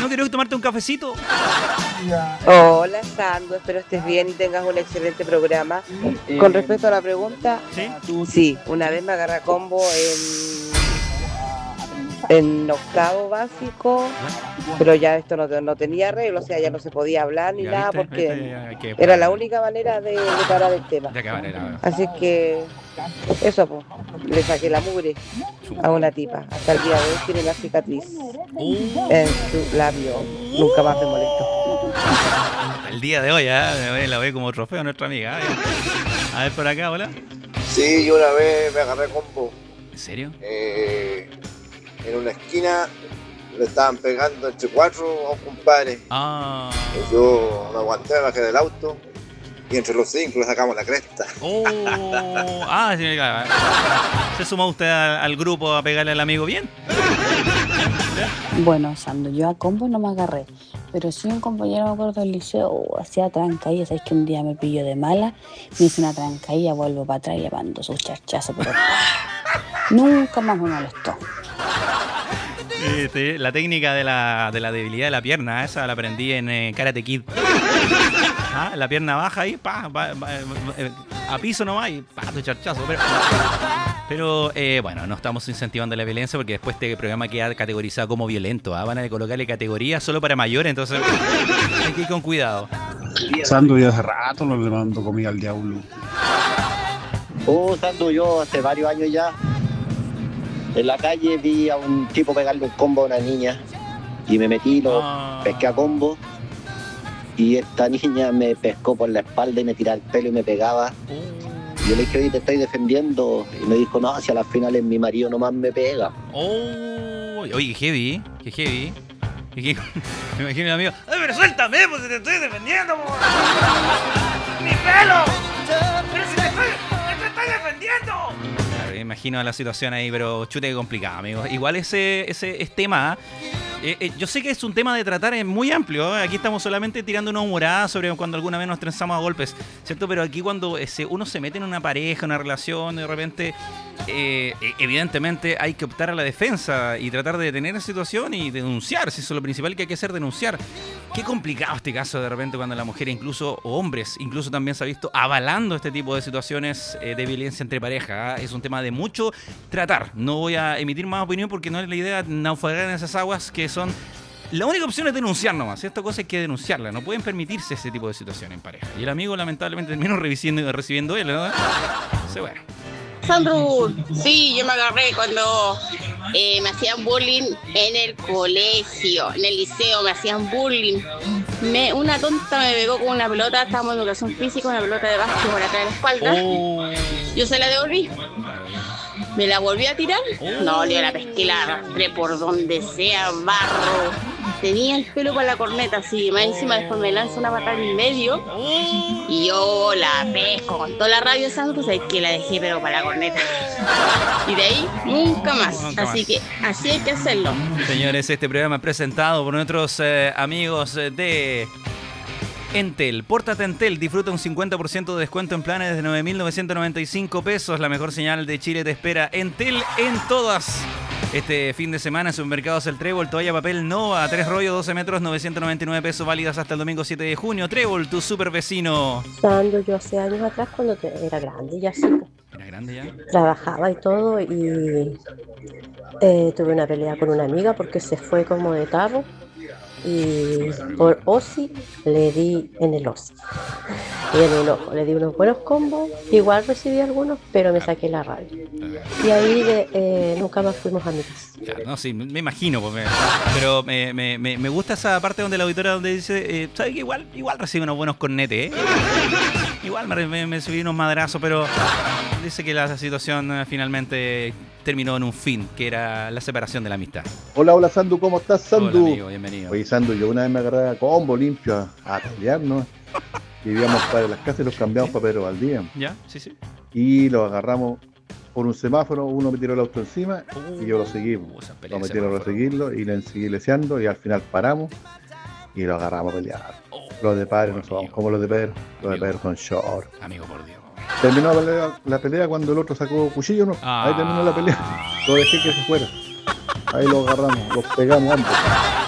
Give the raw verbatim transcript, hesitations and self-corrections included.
¿No quieres tomarte un cafecito? Hola, Sandro, espero estés bien y tengas un excelente programa. Con respecto a la pregunta, ¿Sí? sí, una vez me agarré a combo en, en octavo básico, pero ya esto no, no tenía arreglo, o sea, ya no se podía hablar ni Ya, nada ¿viste? porque ¿Viste? Hay que era la parar. única manera de, de parar el tema. De acabar era. Así que eso, pues, le saqué la mugre a una tipa. Hasta el día de hoy tiene la cicatriz en su labio. Nunca más me molestó. El día de hoy, ¿eh? La ve como trofeo nuestra amiga. ¿eh? A ver por acá, hola. Sí, yo una vez me agarré combo. ¿En serio? Eh, en una esquina le estaban pegando entre cuatro a un compadre. Ah. Yo no aguanté, me bajé del auto y entre los cinco le sacamos la cresta. Oh. Ah, sí, claro. ¿Se suma usted al, al grupo a pegarle al amigo bien? Bueno, Sandro, yo a combo no me agarré, pero sí un compañero, me acuerdo del liceo, oh, hacía trancadilla, sabes que un día me pilló de mala, me hice una trancadilla, vuelvo para atrás y le mando sus charchazos, pero nunca más me molestó. Este, la técnica de la, de la debilidad de la pierna, esa la aprendí en eh, Karate Kid. ¿Ah? La pierna baja ahí, pa, pa, pa, eh, a piso nomás y pa, tu charchazo. Pero, pero eh, bueno, no estamos incentivando la violencia porque después este programa queda categorizado como violento. ¿ah? Van a colocarle categoría solo para mayores, entonces hay que ir con cuidado. Sandro, ya hace rato no le mando comida al diablo. Oh, Sandro, yo hace varios años ya en la calle vi a un tipo pegarle un combo a una niña y me metí, lo Ah. pesqué a combo y esta niña me pescó por la espalda y me tiraba el pelo y me pegaba. Yo le dije, oye, te estoy defendiendo, y me dijo, no, si a las finales mi marido nomás me pega. Oh, oye, qué heavy, qué heavy. Y que- me imagino el amigo, ¡ay, pero suéltame, pues si te estoy defendiendo! po". ¡Mi pelo! ¡Pero si te estoy, te estoy defendiendo! Claro, me imagino la situación ahí, pero chute que complicada, amigos. Igual ese, ese es tema. Eh, eh, yo sé que es un tema de tratar, es muy amplio. ¿eh? Aquí estamos solamente tirando una humorada sobre cuando alguna vez nos trenzamos a golpes, ¿cierto? Pero aquí cuando ese, uno se mete en una pareja, una relación, de repente, eh, evidentemente hay que optar a la defensa y tratar de detener la situación y denunciar. Si eso es lo principal que hay que hacer, denunciar. Qué complicado este caso de repente cuando la mujer, incluso, o hombres, incluso también se ha visto avalando este tipo de situaciones eh, de violencia entre pareja. ¿eh? Es un tema de mucho tratar. No voy a emitir más opinión porque no es la idea naufragar en esas aguas que son... La única opción es denunciar nomás. Esta cosa hay que denunciarla. No pueden permitirse ese tipo de situación en pareja. Y el amigo lamentablemente terminó recibiendo, recibiendo él, ¿no? Entonces, bueno. Sandro, sí, yo me agarré cuando eh, me hacían bullying en el colegio, en el liceo, me hacían bullying. Me, una tonta me pegó con una pelota, estábamos en educación física, una pelota de básquetbol atrás de la espalda. Oh. Yo se la devolví. ¿Me la volví a tirar? No, yo la pesqué, la arrastré por donde sea, barro. Tenía el pelo para la corneta, así, más encima después me lanza una patada en medio y yo la pesco con toda la rabia de Sandro, pues que la dejé pero para la corneta. Y de ahí, nunca más. Nunca así más. que así hay que hacerlo. Señores, este programa es presentado por nuestros eh, amigos eh, de Entel. Pórtate Entel, disfruta un cincuenta por ciento de descuento en planes desde nueve mil novecientos noventa y cinco pesos. La mejor señal de Chile te espera. Entel en todas. Este fin de semana en Supermercados El Trébol, toalla papel Nova, tres rollos, doce metros, novecientos noventa y nueve pesos, válidas hasta el domingo siete de junio. Trébol, tu super vecino. Sandro, yo hace años atrás, cuando te- era grande, ya sí, ¿Era grande ya? trabajaba y todo, y eh, tuve una pelea con una amiga porque se fue como de tarro, y por OSI le di en el OSI. Y en un ojo, le di unos buenos combos, igual recibí algunos, pero me saqué la rabia. Y ahí de, eh, nunca más fuimos amigas. Claro, no, sí, me imagino, pues, me- pero me, me, me, me gusta esa parte donde la auditora donde dice, eh, ¿sabe que igual, igual recibe unos buenos cornetes, eh? Igual me, me, me subí unos madrazos, pero dice que la situación eh, finalmente terminó en un fin, que era la separación de la amistad. Hola, hola Sandu, ¿cómo estás, Sandu? Hola, amigo, bienvenido. Oye, Sandu, yo una vez me agarré a combo limpio a, a pelear, ¿no? Vivíamos para las casas y los cambiamos para Pedro Valdía. ¿Ya? Sí, sí. Y los agarramos por un semáforo, uno me tiró el auto encima y yo lo seguí. Uh, esa pelea Lo de metieron a semáforo. seguirlo y le seguí leseando y al final paramos y lo agarramos a pelear. Oh, Los de padre no son amigo. como los de Pedro, los de Amigo. Pedro son short. Amigo, por Dios. Terminó la pelea, la pelea cuando el otro sacó cuchillo, ¿no? Ah. Ahí terminó la pelea. Lo dejé que se fuera. Ahí lo agarramos, los pegamos ambos.